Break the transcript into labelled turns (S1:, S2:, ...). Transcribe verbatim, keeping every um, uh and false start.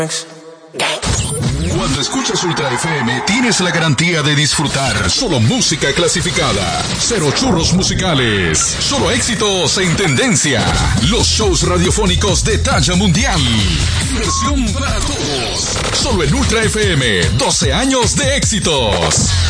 S1: Cuando escuchas Ultra F M, tienes la garantía de disfrutar solo música clasificada. Cero churros musicales. Solo éxitos en tendencia. Los shows radiofónicos de talla mundial. Diversión para todos. Solo en Ultra F M. doce años de éxitos.